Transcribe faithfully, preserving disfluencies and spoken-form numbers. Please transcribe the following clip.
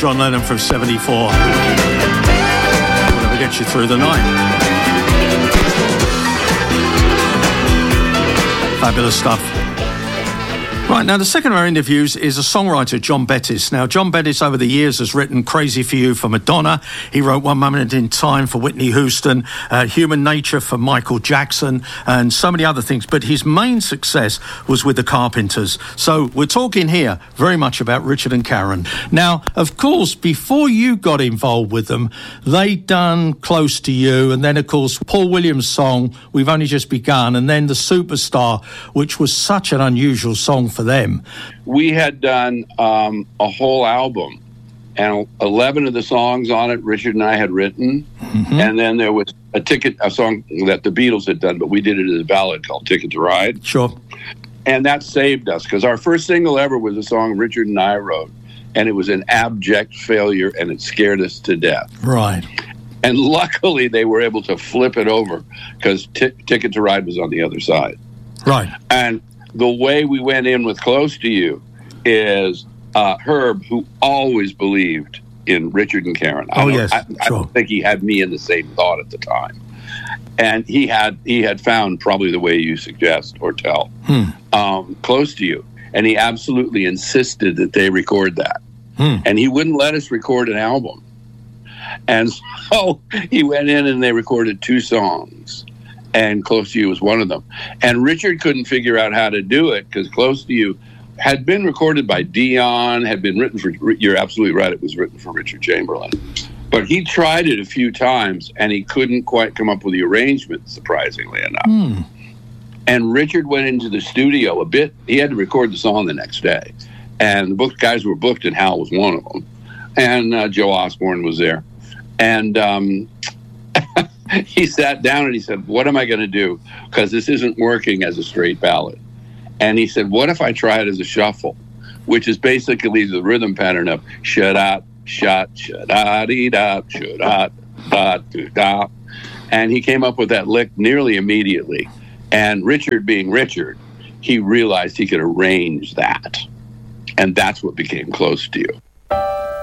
John Lennon from seventy-four. Whatever gets you through the night. Fabulous stuff. Right, now the second of our interviews is a songwriter, John Bettis. Now, John Bettis over the years has written Crazy for You for Madonna. He wrote One Moment in Time for Whitney Houston, uh, Human Nature for Michael Jackson, and so many other things. But his main success was with the Carpenters. So we're talking here very much about Richard and Karen. Now, of course, before you got involved with them, they'd done Close to You, and then, of course, Paul Williams' song, We've Only Just Begun, and then The Superstar, which was such an unusual song for them. We had done um, a whole album, and eleven of the songs on it Richard and I had written, mm-hmm. and then there was a ticket, a song that the Beatles had done, but we did it as a ballad called Ticket to Ride. Sure. And that saved us, because our first single ever was a song Richard and I wrote, and it was an abject failure, and it scared us to death. Right. And luckily they were able to flip it over, because t- Ticket to Ride was on the other side. Right. And the way we went in with Close to You is uh, Herb, who always believed in Richard and Karen. I oh, don't, yes. I, sure. I don't think he had me in the same thought at the time. And he had he had found probably the way you suggest or tell, hmm. um, Close to You. And he absolutely insisted that they record that. Hmm. And he wouldn't let us record an album. And so he went in and they recorded two songs. And Close to You was one of them. And Richard couldn't figure out how to do it, because Close to You had been recorded by Dion, had been written for, you're absolutely right, it was written for Richard Chamberlain. But he tried it a few times, and he couldn't quite come up with the arrangement, surprisingly enough. Hmm. And Richard went into the studio a bit. He had to record the song the next day. And the book guys were booked, and Hal was one of them. And uh, Joe Osborne was there. And um he sat down and he said, what am I going to do? Because this isn't working as a straight ballad. And he said, what if I try it as a shuffle, which is basically the rhythm pattern of shut-up, shut, shut-a-dee-da, shut-a, da-da-da. And he came up with that lick nearly immediately. And Richard, being Richard, he realized he could arrange that. And that's what became Close to You.